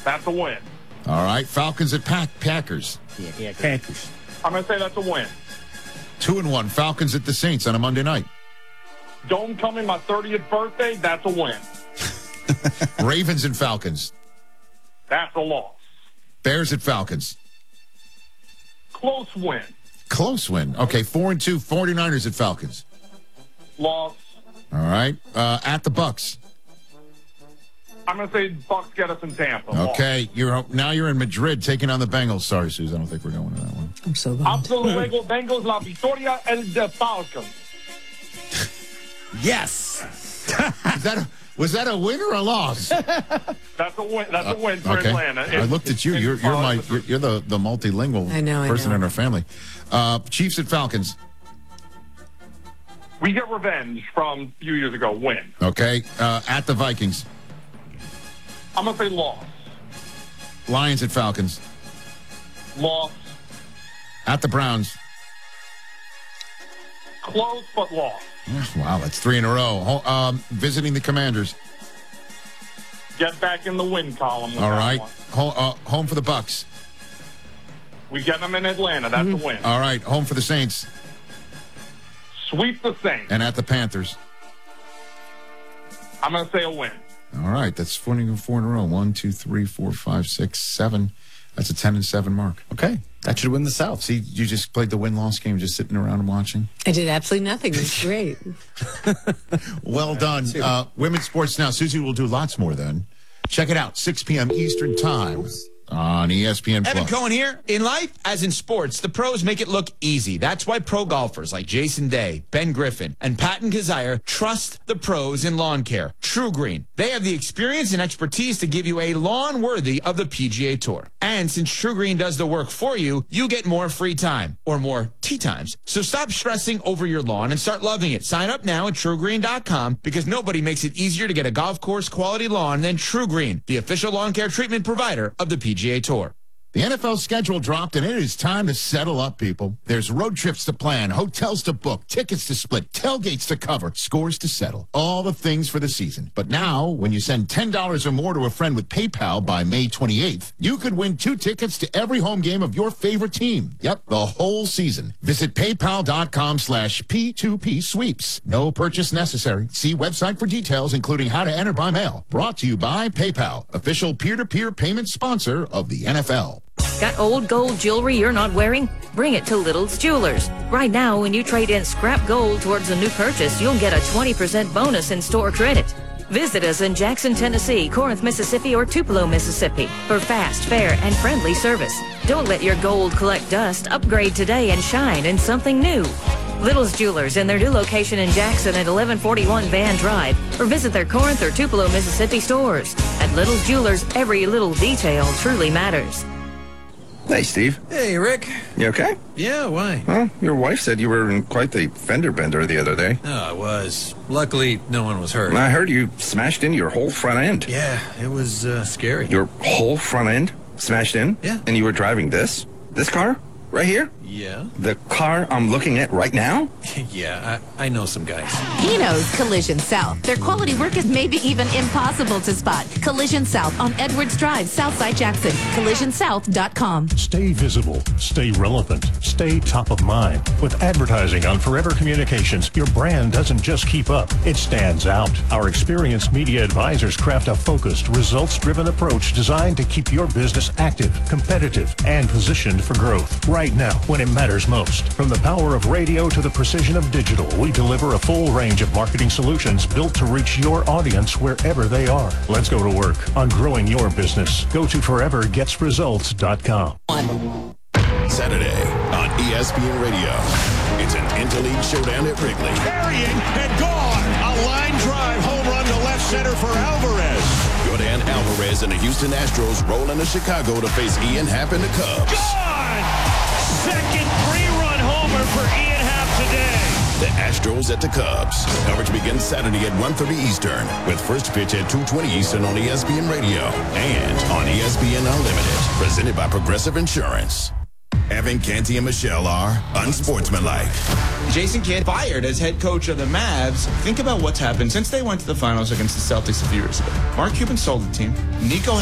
That's a win. All right. Falcons at Packers. Yeah, Packers. I'm going to say that's a win. 2-1. Falcons at the Saints on a Monday night. Dome coming my 30th birthday, that's a win. Ravens and Falcons. That's a loss. Bears at Falcons. Close win. Close win. Okay, 4-2. 49ers at Falcons. Loss. All right. At the Bucks. I'm going to say Bucks get us in Tampa. Okay, now you're in Madrid taking on the Bengals. Sorry, Susan, I don't think we're going to that one. I'm so bummed. Absolutely, Bengals la victoria el de Falcons. Yes. Was that a win or a loss? That's a win. That's a win for Atlanta. I looked at you. You're the multilingual person in our family. Chiefs at Falcons. We get revenge from a few years ago. Win. Okay. At the Vikings. I'm going to say loss. Lions at Falcons. Loss. At the Browns. Close, but loss. Wow, that's 3 in a row. Visiting the Commanders. Get back in the win column. All right. Home for the Bucks. We get them in Atlanta. That's a win. All right. Home for the Saints. Sweep the Saints. And at the Panthers. I'm going to say a win. All right. That's 4 in a row. 1, 2, 3, 4, 5, 6, 7. That's a 10-7 mark. Okay. That should win the South. See, you just played the win-loss game, just sitting around and watching. I did absolutely nothing. It was great. Well done. Women's Sports Now. Susie will do lots more then. Check it out, 6 p.m. Eastern Time on ESPN+. Evan Cohen here. In life, as in sports, the pros make it look easy. That's why pro golfers like Jason Day, Ben Griffin, and Patton Kazire trust the pros in lawn care. True Green. They have the experience and expertise to give you a lawn worthy of the PGA Tour. And since True Green does the work for you, you get more free time, or more tee times. So stop stressing over your lawn and start loving it. Sign up now at TrueGreen.com because nobody makes it easier to get a golf course quality lawn than True Green, the official lawn care treatment provider of the PGA Tour. The NFL schedule dropped, and it is time to settle up, people. There's road trips to plan, hotels to book, tickets to split, tailgates to cover, scores to settle. All the things for the season. But now, when you send $10 or more to a friend with PayPal by May 28th, you could win 2 tickets to every home game of your favorite team. Yep, the whole season. Visit PayPal.com/P2P sweeps. No purchase necessary. See website for details, including how to enter by mail. Brought to you by PayPal, official peer-to-peer payment sponsor of the NFL. Got old gold jewelry you're not wearing? Bring it to Little's Jewelers. Right now, when you trade in scrap gold towards a new purchase, you'll get a 20% bonus in store credit. Visit us in Jackson, Tennessee, Corinth, Mississippi, or Tupelo, Mississippi for fast, fair, and friendly service. Don't let your gold collect dust. Upgrade today and shine in something new. Little's Jewelers in their new location in Jackson at 1141 Van Drive, or visit their Corinth or Tupelo, Mississippi stores. At Little's Jewelers, every little detail truly matters. Hey, Steve. Hey, Rick. You okay? Yeah, why? Well, your wife said you were in quite the fender bender the other day. Oh, I was. Luckily, no one was hurt. I heard you smashed in your whole front end. Yeah, it was scary. Your whole front end smashed in? Yeah. And you were driving this car? Right here? Yeah. The car I'm looking at right now? Yeah, I know some guys. He knows Collision South. Their quality work is maybe even impossible to spot. Collision South on Edwards Drive, Southside Jackson. CollisionSouth.com. Stay visible. Stay relevant. Stay top of mind. With advertising on Forever Communications, your brand doesn't just keep up. It stands out. Our experienced media advisors craft a focused, results-driven approach designed to keep your business active, competitive, and positioned for growth. Right now, when it matters most. From the power of radio to the precision of digital, we deliver a full range of marketing solutions built to reach your audience wherever they are. Let's go to work on growing your business. Go to forevergetsresults.com. Saturday on ESPN Radio. It's an interleague showdown at Wrigley. Carrying and gone. A line drive home run to left center for Alvarez. Jordan Alvarez and the Houston Astros roll into Chicago to face Ian Happ and the Cubs. Gone! Second three-run homer for Ian Happ today. The Astros at the Cubs. Coverage begins Saturday at 1:30 Eastern with first pitch at 2:20 Eastern on ESPN Radio and on ESPN Unlimited. Presented by Progressive Insurance. Evan Canty and Michelle are unsportsmanlike. Jason Kidd fired as head coach of the Mavs. Think about what's happened since they went to the finals against the Celtics a few years ago. Mark Cuban sold the team. Nico